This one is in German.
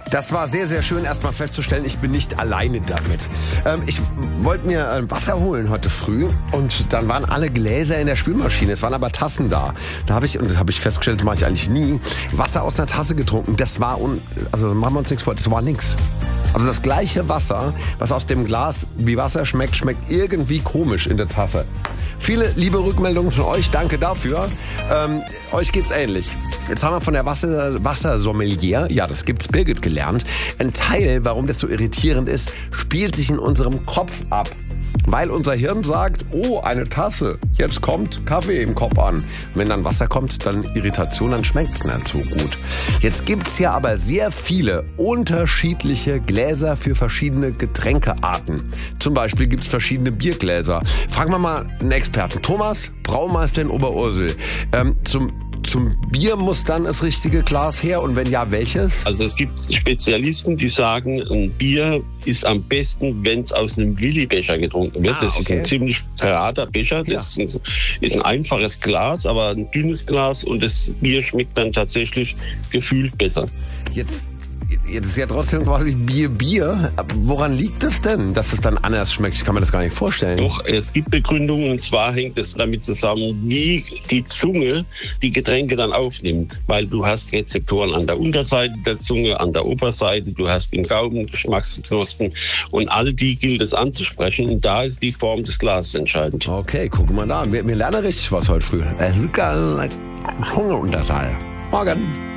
Das war sehr, sehr schön, erstmal festzustellen, ich bin nicht alleine damit. Ich wollte mir Wasser holen heute früh und dann waren alle Gläser in der Spülmaschine. Es waren aber Tassen da. Da habe ich festgestellt, das mache ich eigentlich nie, Wasser aus einer Tasse getrunken. Das war, also machen wir uns nichts vor, das war nichts. Also das gleiche Wasser, was aus dem Glas wie Wasser schmeckt, schmeckt irgendwie komisch in der Tasse. Viele liebe Rückmeldungen von euch, danke dafür. Euch geht's ähnlich. Jetzt haben wir von der Wassersommelier, ja, das gibt's, Birgit, gelernt. Ein Teil, warum das so irritierend ist, spielt sich in unserem Kopf ab. Weil unser Hirn sagt, oh, eine Tasse, jetzt kommt Kaffee im Kopf an. Und wenn dann Wasser kommt, dann Irritation, dann schmeckt's nicht so gut. Jetzt gibt's ja aber sehr viele unterschiedliche Gläser für verschiedene Getränkearten. Zum Beispiel gibt's verschiedene Biergläser. Fragen wir mal einen Experten. Thomas, Braumeister in Oberursel. Zum Bier muss dann das richtige Glas her und wenn ja, welches? Also es gibt Spezialisten, die sagen, ein Bier ist am besten, wenn es aus einem Willi-Becher getrunken wird. Das ist ein ziemlich gerader Becher. Das ist ein einfaches Glas, aber ein dünnes Glas und das Bier schmeckt dann tatsächlich gefühlt besser. Jetzt ist ja trotzdem quasi Bier. Woran liegt es denn, dass es dann anders schmeckt? Ich kann mir das gar nicht vorstellen. Doch, es gibt Begründungen und zwar hängt es damit zusammen, wie die Zunge die Getränke dann aufnimmt. Weil du hast Rezeptoren an der Unterseite der Zunge, an der Oberseite, du hast im Gaumen Geschmacksknospen und all die gilt es anzusprechen und da ist die Form des Glases entscheidend. Okay, gucken wir mal da. Wir lernen richtig was heute früh. Zungeunterteil. Morgen.